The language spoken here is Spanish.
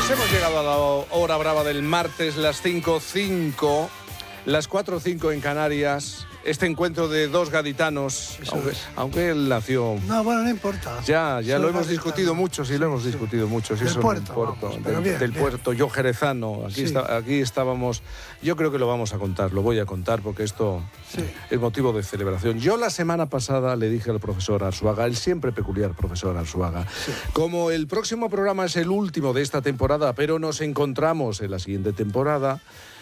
Pues hemos llegado a la hora brava del martes, las 5:05, las 4:05 en Canarias. Este encuentro de dos gaditanos, aunque él nació... No, bueno, no importa. Ya lo hemos discutido mucho, sí, lo hemos discutido mucho. Del puerto, del puerto, yo jerezano, aquí estábamos. Yo creo que lo vamos a contar, lo voy a contar porque esto es motivo de celebración. Yo la semana pasada le dije al profesor Arzuaga, el siempre peculiar profesor Arzuaga, como el próximo programa es el último de esta temporada, pero nos encontramos en la siguiente temporada,